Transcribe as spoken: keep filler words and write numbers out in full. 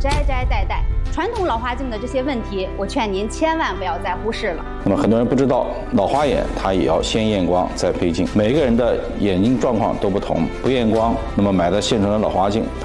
摘摘戴戴。传统老花镜的这些问题，我劝您千万不要再忽视了。 那么很多人不知道，老花眼它也要先验光再配镜，每个人的眼睛状况都不同，不验光，那么买的现成的老花镜，它